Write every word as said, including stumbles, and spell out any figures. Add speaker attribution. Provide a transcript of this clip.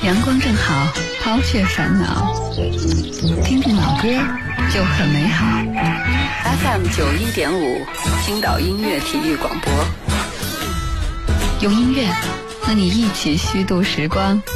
Speaker 1: 阳光正好，抛却烦恼，听听老歌就很美好。F M 九一点五，青岛音乐体育广播，用音乐和你一起虚度时光。